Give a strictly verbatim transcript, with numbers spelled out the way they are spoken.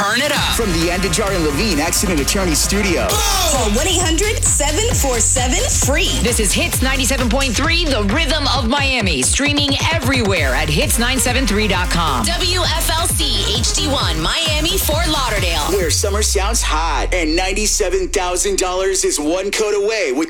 Turn it up. From the Andajar and Levine Accident Attorney Studio. Call one eight hundred seven four seven free. This is Hits ninety-seven point three, the rhythm of Miami. Streaming everywhere at hits nine seven three dot com. W F L C H D one Miami, Fort Lauderdale. Where summer sounds hot and ninety-seven thousand dollars is one coat away with